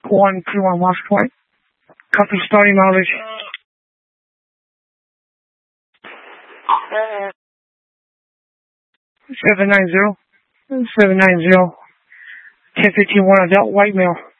121 West Point. Copy starting mileage. 790. 1051 adult white male.